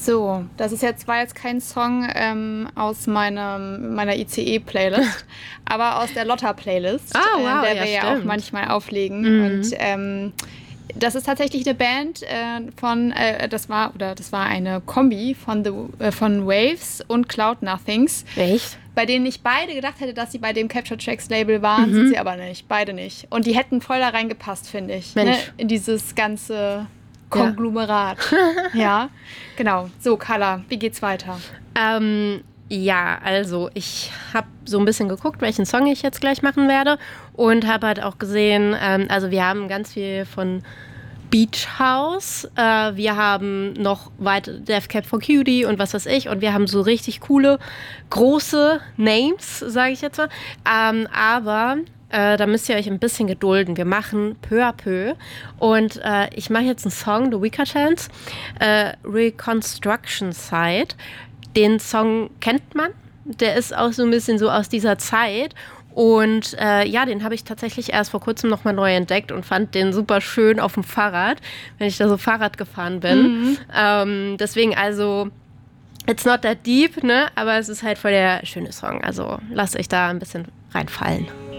So, war jetzt kein Song aus meiner ICE-Playlist, aber aus der Lotta-Playlist, Wow, der ja, wir ja auch stimmt. manchmal auflegen. Und das ist tatsächlich eine Band das war eine Kombi von Waves und Cloud Nothings, Echt? bei denen ich beide gedacht hätte, dass sie bei dem Capture Tracks Label waren, sind sie aber nicht, beide nicht. Und die hätten voll da reingepasst, finde ich, ne? Mensch. In dieses ganze Konglomerat. Ja, genau. So, Carla, wie geht's weiter? Ja, also ich habe so ein bisschen geguckt, welchen Song ich jetzt gleich machen werde und habe halt auch gesehen, also wir haben ganz viel von Beach House, wir haben noch weiter Death Cab for Cutie und was weiß ich und wir haben so richtig coole, große Names, sage ich jetzt mal, aber da müsst ihr euch ein bisschen gedulden. Wir machen peu à peu. Und ich mache jetzt einen Song, The Weaker Chance, Reconstruction Side. Den Song kennt man. Der ist auch so ein bisschen so aus dieser Zeit. Und den habe ich tatsächlich erst vor kurzem nochmal neu entdeckt und fand den super schön auf dem Fahrrad, wenn ich da so Fahrrad gefahren bin. Deswegen also, it's not that deep, ne? Aber es ist halt voll der schöne Song. Also lasst euch da ein bisschen reinfallen.